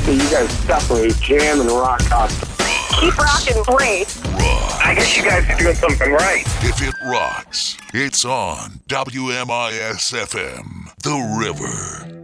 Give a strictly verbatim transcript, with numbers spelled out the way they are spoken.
that you guys separate jam and rock constantly. Keep rocking, great. Rock. I guess you guys are doing something right. If it rocks, it's on W M I S F M, The River.